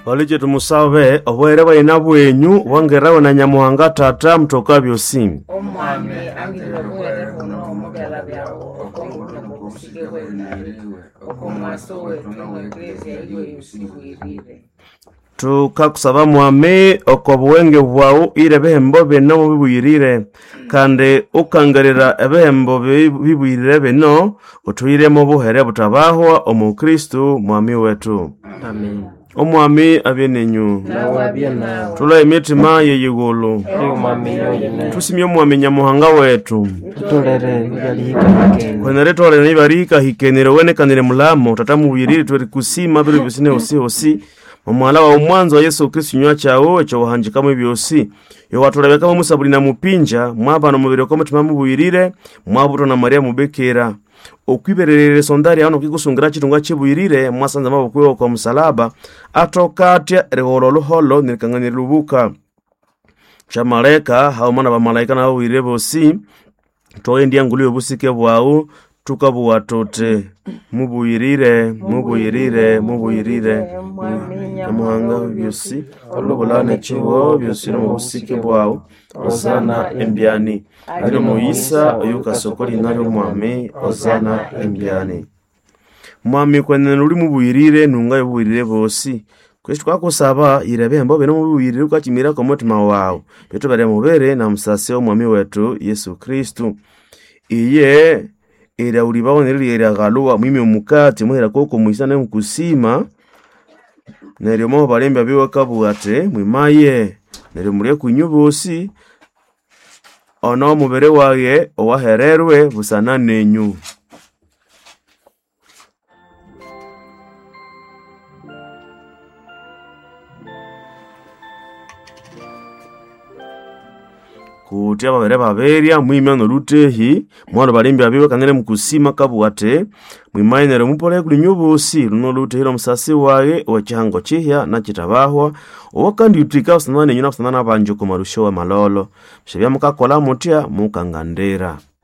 Walije tumusabe obwere bayina bwenyu wangerawe na Nyamuhanga Tata mtoka byosi. Omwami angirira bwere kuno omugala byawo okomushike wenaliwe okomwaso wetu no eklezia iyo yusibwirire. Tukakusaba mwami okobuwenge bwawu ire behembo bino bibuyirire kandi ukangerera ebehembo bibuyirire bino utuyiremo buhere butabahwa omu Kristo mwami wetu. Amen. Omwami abenenyu tula imitima yeyigulu tusimye omwami Nyamuhanga wetu kwenere tolere nibarika hikenere wenekanire mulamo tata mubuyirire tweri kusima biro byosine hosi omwala wa umwanzo wa Yesu Kristo nywa chawo echo wahanjikamo byosi yo watulabeka mu musabuli na mupinja mwabana mubire ko mutima mubuyirire mwabuto na Maria mubekera okwibererere sondari ano kigusungira chitunga chibuyirire mwasanza mabukwe kwa musalaba atokatya reholo holo nirikangani rubuka chamaleka haumana ba malaika na buyirire bosi toendi angulio busike bwao tukabuwatote mubuyirire Nyamuhanga byosi olubulane chiwo byosi no busike bwao ozana embyani ari Moisa oyuka sokoli nalo mwami ozana embyani mwami kwenene uri mubuyirire nunga yobuyirire bosi kwesi twakusaba irebembo beno mubuyirire ukachimira ko mutima wawo beto bare mubere na musase omwami wetu Yesu Kristo iye era ulibawonera era galuwa mwimi omukati muhera koko muisana mukusima neryo mo balembe abiwe kabuate mwimaye neryo muri kunyubosi ono mubere waye owahererwe busana nenyu kuti ababere baberia mwimano lutehi mwana balembe abiwe kanene mukusima kabuate mwimaye neryo mupole kuli nyubosi luno lutehira musasi waye ochihango chihya na chitabahwa wakandi utika usanane nyuna usanana banjo kumarusho wa malolo shebya mukakola mutia mukangandera.